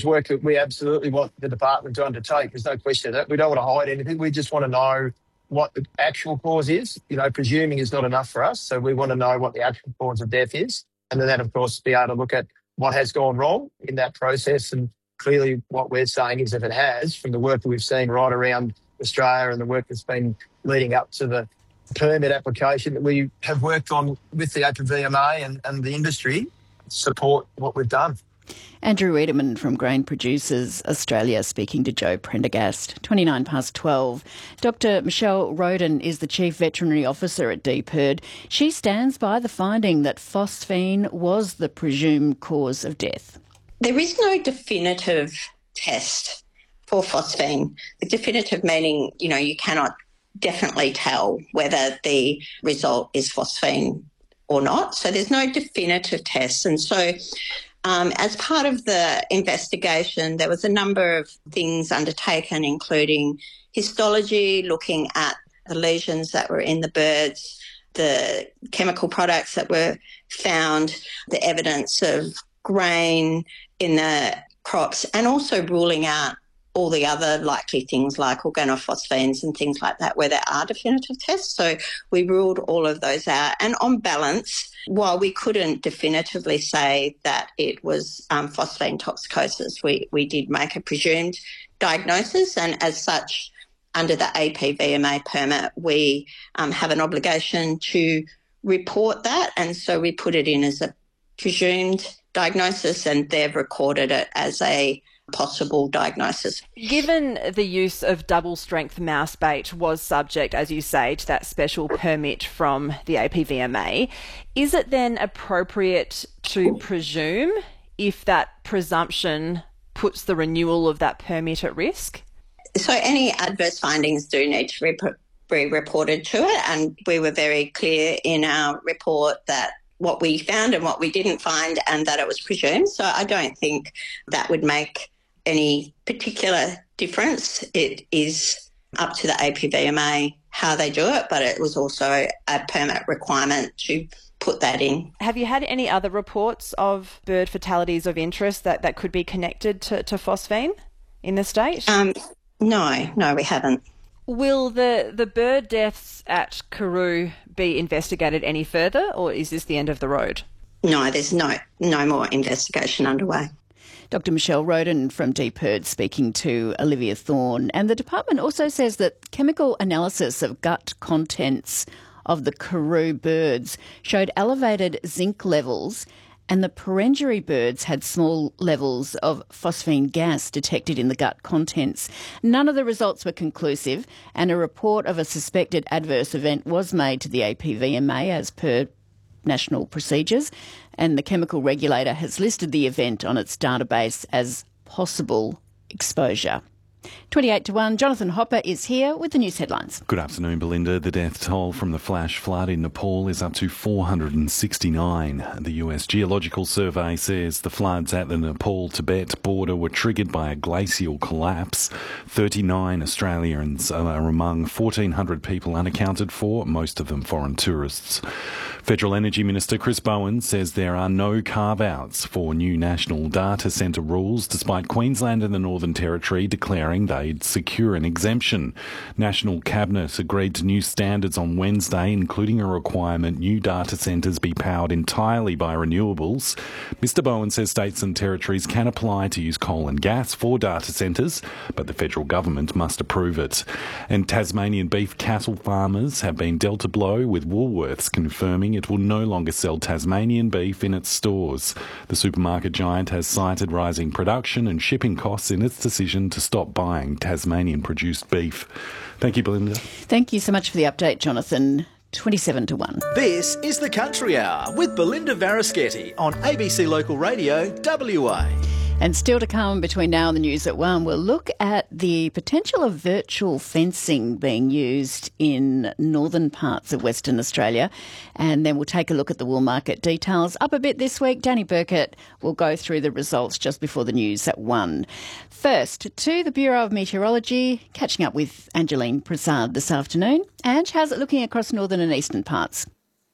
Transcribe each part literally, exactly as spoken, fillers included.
is work that we absolutely want the department to undertake. There's no question of that. We don't want to hide anything. We just want to know what the actual cause is. You know, presuming is not enough for us. So we want to know what the actual cause of death is. And then, of course, be able to look at what has gone wrong in that process. And clearly what we're saying is if it has, from the work that we've seen right around Australia and the work that's been leading up to the permit application that we have worked on with the A P V M A and, and the industry, support what we've done. Andrew Wiedemann from Grain Producers Australia speaking to Joe Prendergast. twenty-nine past twelve. Doctor Michelle Roden is the Chief Veterinary Officer at DPIRD. She stands by the finding that phosphine was the presumed cause of death. There is no definitive test for phosphine. The definitive meaning, you know, you cannot definitely tell whether the result is phosphine or not. So there's no definitive test. And so Um, as part of the investigation, there was a number of things undertaken, including histology, looking at the lesions that were in the birds, the chemical products that were found, the evidence of grain in the crops, and also ruling out all the other likely things like organophosphines and things like that where there are definitive tests. So we ruled all of those out. And on balance, while we couldn't definitively say that it was um, phosphine toxicosis, we, we did make a presumed diagnosis, and as such, under the A P V M A permit, we um, have an obligation to report that, and so we put it in as a presumed diagnosis, and they've recorded it as a possible diagnosis. Given the use of double-strength mouse bait was subject, as you say, to that special permit from the A P V M A, is it then appropriate to presume if that presumption puts the renewal of that permit at risk? So any adverse findings do need to be be reported to it, and we were very clear in our report that what we found and what we didn't find, and that it was presumed. So I don't think that would make any particular difference. It is up to the A P V M A how they do it, but it was also a permit requirement to put that in. Have you had any other reports of bird fatalities of interest that, that could be connected to, to phosphine in the state? Um, no, no, we haven't. Will the, the bird deaths at Karoo be investigated any further, or is this the end of the road? No, there's no no more investigation underway. Doctor Michelle Roden from DPIRD speaking to Olivia Thorne. And the department also says that chemical analysis of gut contents of the Karoo birds showed elevated zinc levels, and the Perenjori birds had small levels of phosphine gas detected in the gut contents. None of the results were conclusive, and a report of a suspected adverse event was made to the A P V M A as per national procedures, and the chemical regulator has listed the event on its database as possible exposure. twenty-eight to one, Jonathan Hopper is here with the news headlines. Good afternoon, Belinda. The death toll from the flash flood in Nepal is up to four hundred sixty-nine. The U S Geological Survey says the floods at the Nepal-Tibet border were triggered by a glacial collapse. thirty-nine Australians are among fourteen hundred people unaccounted for, most of them foreign tourists. Federal Energy Minister Chris Bowen says there are no carve-outs for new national data centre rules, despite Queensland and the Northern Territory declaring they'd secure an exemption. National Cabinet agreed to new standards on Wednesday, including a requirement new data centres be powered entirely by renewables. Mister Bowen says states and territories can apply to use coal and gas for data centres, but the federal government must approve it. And Tasmanian beef cattle farmers have been dealt a blow, with Woolworths confirming it will no longer sell Tasmanian beef in its stores. The supermarket giant has cited rising production and shipping costs in its decision to stop buying Tasmanian-produced beef. Thank you, Belinda. Thank you so much for the update, Jonathan. twenty-seven to one. This is the Country Hour with Belinda Varaschetti on A B C Local Radio W A. And still to come between now and the news at one, we'll look at the potential of virtual fencing being used in northern parts of Western Australia. And then we'll take a look at the wool market details. Up a bit this week, Danny Burkett will go through the results just before the news at one. First, to the Bureau of Meteorology, catching up with Angeline Prasad this afternoon. Ange, how's it looking across northern and eastern parts?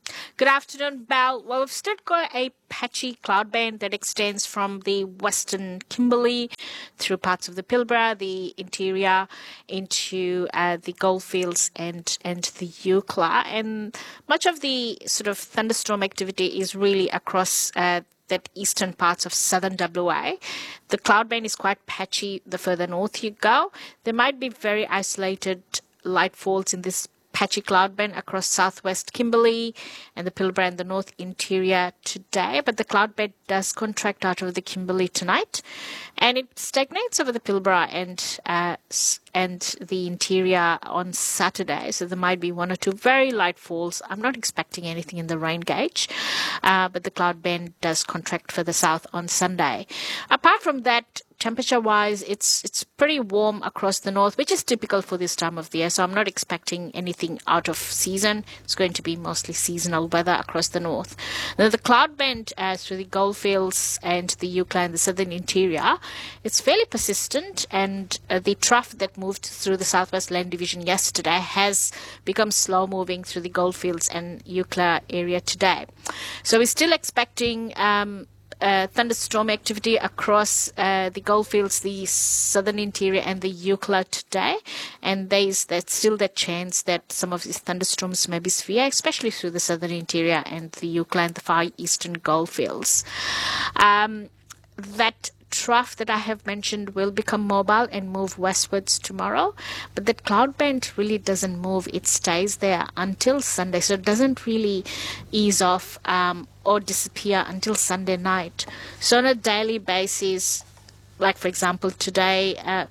Good afternoon, Belle. Well, we've still got a patchy cloud band that extends from the western Kimberley through parts of the Pilbara, the interior, into uh, the Goldfields and, and the Eucla. And much of the sort of thunderstorm activity is really across uh, that eastern parts of southern W A. The cloud band is quite patchy the further north you go. There might be very isolated light falls in this patchy cloud band across southwest Kimberley and the Pilbara and the north interior today, but the cloud band does contract out of the Kimberley tonight, and it stagnates over the Pilbara and uh, and the interior on Saturday. So there might be one or two very light falls. I'm not expecting anything in the rain gauge, uh, but the cloud band does contract further south on Sunday. Apart from that, temperature-wise, it's it's pretty warm across the north, which is typical for this time of the year. So I'm not expecting anything out of season. It's going to be mostly seasonal weather across the north. Now, the cloud band uh, through the Goldfields and the Eucla and the southern interior, it's fairly persistent, and uh, the trough that moved through the Southwest Land Division yesterday has become slow-moving through the Goldfields and Eucla area today. So we're still expecting Um, Uh, thunderstorm activity across uh, the Goldfields, the southern interior, and the Eucla today, and there's that still that chance that some of these thunderstorms may be severe, especially through the southern interior and the Eucla and the far eastern Goldfields. Um, that trough that I have mentioned will become mobile and move westwards tomorrow, but that cloud band really doesn't move. It stays there until Sunday, so it doesn't really ease off um, or disappear until Sunday night. So on a daily basis, like for example today, uh,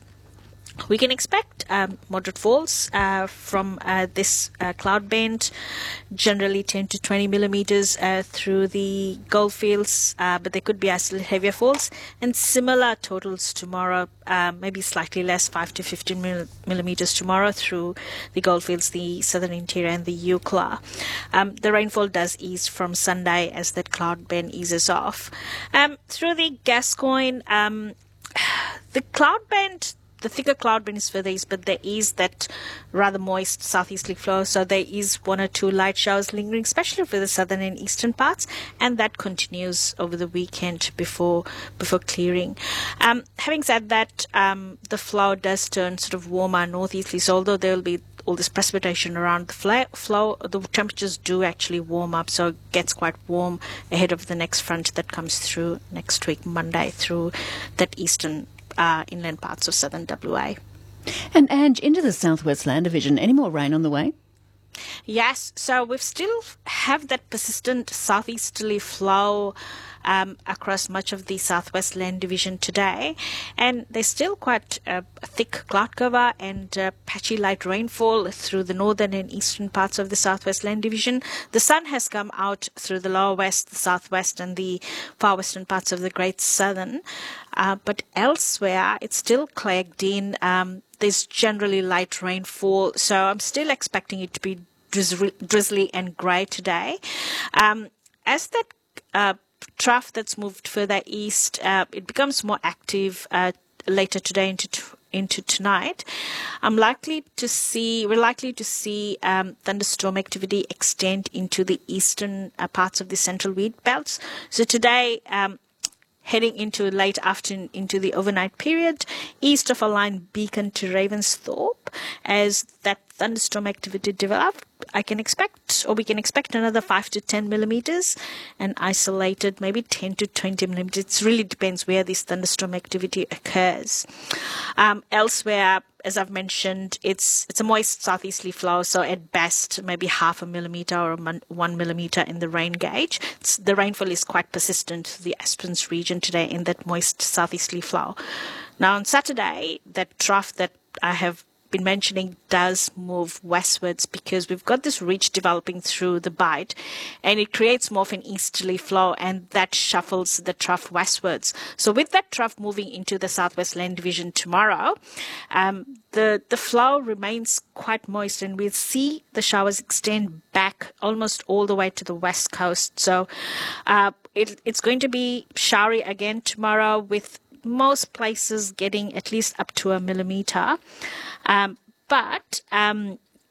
we can expect um, moderate falls uh, from uh, this uh, cloud band, generally ten to twenty millimeters uh, through the Goldfields, uh, but there could be actually heavier falls, and similar totals tomorrow, uh, maybe slightly less, five to fifteen mil- millimeters tomorrow through the Goldfields, the southern interior, and the Eucla. Um, the rainfall does ease from Sunday as that cloud band eases off. Um, through the Gascoyne, um, the cloud band, the thicker cloud band is further east, but there is that rather moist southeasterly flow, so there is one or two light showers lingering, especially for the southern and eastern parts, and that continues over the weekend before before clearing. Um, having said that, um, the flow does turn sort of warmer northeasterly, so although there will be all this precipitation around the fla- flow, the temperatures do actually warm up, so it gets quite warm ahead of the next front that comes through next week, Monday, through that eastern Uh, inland parts of southern W A. And Ange, into the Southwest Land Division, any more rain on the way? Yes, so we still have that persistent southeasterly flow um, across much of the Southwest Land Division today, and there's still quite uh, a thick cloud cover and uh, patchy light rainfall through the northern and eastern parts of the Southwest Land Division. The sun has come out through the lower west, the southwest, and the far western parts of the Great Southern, uh, but elsewhere it's still clogged in. Um, there's generally light rainfall, so I'm still expecting it to be drizzly, drizzly and grey today. Um, as that uh, trough that's moved further east, uh, it becomes more active uh, later today into t- into tonight, I'm likely to see, we're likely to see um, thunderstorm activity extend into the eastern uh, parts of the central wheat belts. So today, um, heading into late afternoon into the overnight period, east of a line Beacon to Ravensthorpe, as that thunderstorm activity develop, I can expect, or we can expect another five to ten millimeters, and isolated maybe ten to twenty millimeters. It really depends where this thunderstorm activity occurs. Um, elsewhere, as I've mentioned, it's it's a moist southeasterly flow, so at best maybe half a millimeter or a mon- one millimeter in the rain gauge. It's, the rainfall is quite persistent to the Esperance region today in that moist southeasterly flow. Now on Saturday, that trough that I have been mentioning does move westwards because we've got this ridge developing through the Bight, and it creates more of an easterly flow, and that shuffles the trough westwards. So with that trough moving into the Southwest Land Division tomorrow, um, the the flow remains quite moist, and we'll see the showers extend back almost all the way to the west coast. So uh, it, it's going to be showery again tomorrow, with most places getting at least up to a millimeter. Um, but um,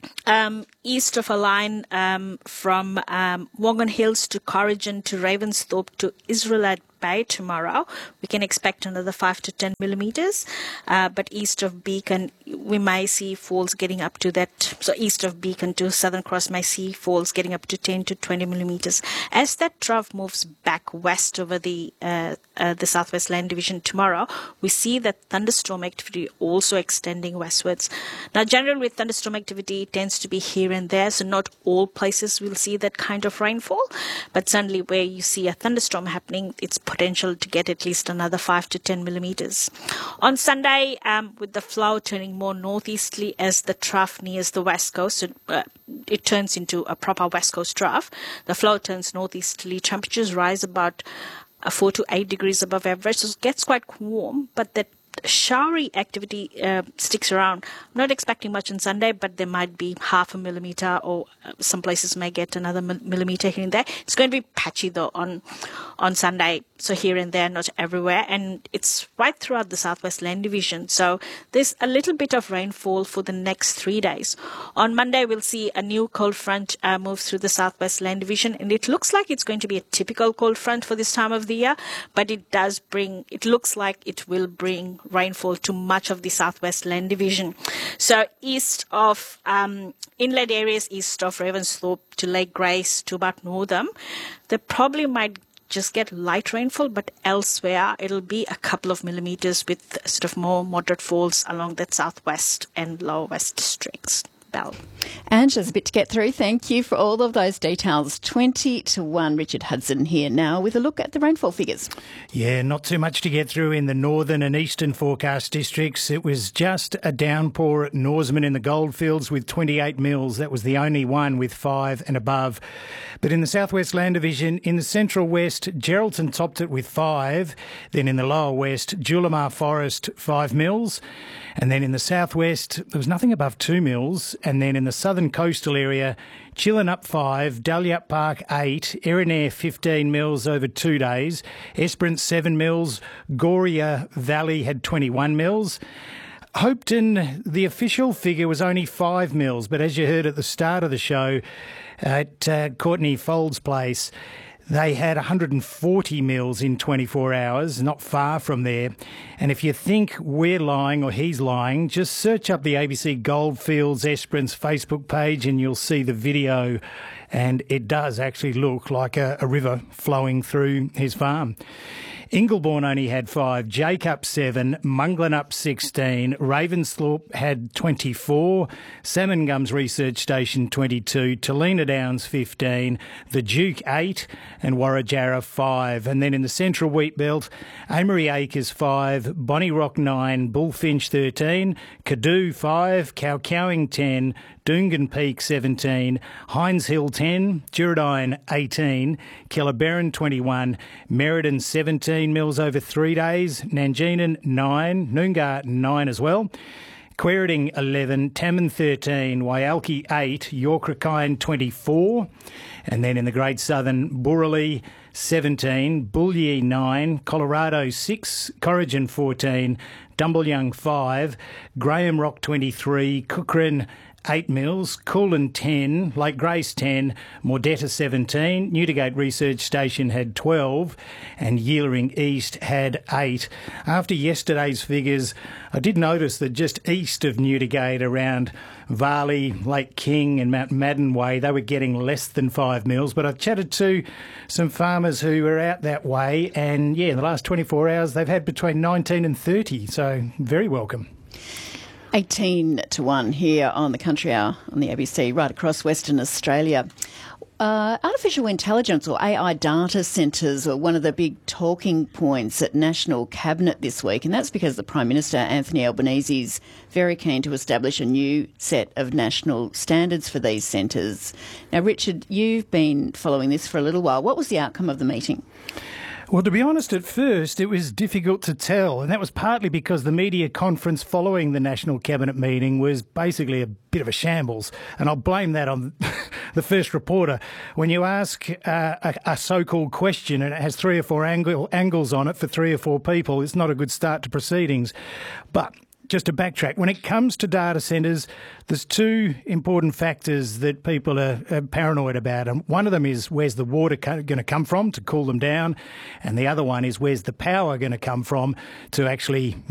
um, east of a line um, from um, Wongan Hills to Corrigan to Ravensthorpe to Israelite Bay tomorrow. We can expect another five to ten millimeters. Uh, but east of Beacon, we may see falls getting up to that. So east of Beacon to Southern Cross may see falls getting up to ten to twenty millimeters. As that trough moves back west over the uh, uh, the Southwest Land Division tomorrow, we see that thunderstorm activity also extending westwards. Now, generally with thunderstorm activity, it tends to be here and there, so not all places will see that kind of rainfall, but certainly where you see a thunderstorm happening, it's potential to get at least another five to ten millimeters. On Sunday, um, with the flow turning more northeasterly as the trough nears the west coast, it, uh, it turns into a proper west coast trough. The flow turns northeasterly. Temperatures rise about uh, four to eight degrees above average, so it gets quite warm, but that showery activity uh, sticks around. I'm not expecting much on Sunday, but there might be half a millimeter, or uh, some places may get another mil- millimeter here and there. It's going to be patchy though on on Sunday, so here and there, not everywhere, and it's right throughout the Southwest Land Division. So there's a little bit of rainfall for the next three days. On Monday, we'll see a new cold front uh, move through the Southwest Land Division, and it looks like it's going to be a typical cold front for this time of the year, but it does bring, it looks like it will bring rainfall to much of the Southwest Land Division. So east of um, inland areas, east of Ravensthorpe to Lake Grace to about Northam, they probably might just get light rainfall, but elsewhere it'll be a couple of millimeters with sort of more moderate falls along that southwest and lower west districts. Bell. Ange, there's a bit to get through. Thank you for all of those details. twenty to one, Richard Hudson here now with a look at the rainfall figures. Yeah, not too much to get through in the northern and eastern forecast districts. It was just a downpour at Norseman in the Goldfields with twenty-eight mils. That was the only one with five and above. But in the Southwest Land Division, in the central west, Geraldton topped it with five. Then in the lower west, Julimar Forest, five mils. And then in the southwest, there was nothing above two mils. And then in the southern coastal area, Chillinup five, Dalyup Park eight, Erinair fifteen mils over two days, Esperance seven mils, Goria Valley had twenty-one mils. Hopetoun, the official figure was only five mils, but as you heard at the start of the show, at uh, Courtney Folds Place, they had one hundred forty mils in twenty-four hours, not far from there. And if you think we're lying or he's lying, just search up the A B C Goldfields Esperance Facebook page and you'll see the video. And it does actually look like a, a river flowing through his farm. Ingleborn only had five, Jacob seven, Munglanup sixteen, Ravensthorpe had twenty-four, Salmon Gums Research Station twenty-two, Talina Downs fifteen, The Duke eight and Warrajarra five. And then in the central wheat belt, Amory Acres five, Bonnie Rock nine, Bullfinch thirteen, Cadoo five, Cowcowing ten, Doongan Peak seventeen, Hines Hill ten, Juradine eighteen, Kellabarron twenty-one, Merredin seventeen mils over three days, Nanjinan nine, Noongar nine as well, Quairading eleven, Tamman thirteen, Waialki eight, York-Rakayan twenty-four, and then in the Great Southern, Burralee seventeen, Bullyee nine, Colorado six, Corrigan fourteen, Dumbleyoung five, Graham Rock twenty-three, Cookhran eight mils, Coolin ten, Lake Grace ten, Mordetta seventeen, Newdigate Research Station had twelve, and Yeelering East had eight. After yesterday's figures, I did notice that just east of Newdigate, around Varley, Lake King and Mount Madden Way, they were getting less than five mils. But I've chatted to some farmers who were out that way, and yeah, in the last twenty-four hours, they've had between nineteen and thirty, so very welcome. eighteen to one here on the Country Hour on the A B C right across Western Australia. Uh, artificial intelligence or A I data centres were one of the big talking points at National Cabinet this week, and that's because the Prime Minister, Anthony Albanese, is very keen to establish a new set of national standards for these centres. Now, Richard, you've been following this for a little while. What was the outcome of the meeting? Well, to be honest, at first it was difficult to tell, and that was partly because the media conference following the National Cabinet meeting was basically a bit of a shambles, and I'll blame that on the first reporter. When you ask uh, a, a so-called question and it has three or four angle, angles on it for three or four people, it's not a good start to proceedings. But Just to backtrack, when it comes to data centres, there's two important factors that people are, are paranoid about. And one of them is where's the water co- going to come from to cool them down? And the other one is where's the power going to come from to actually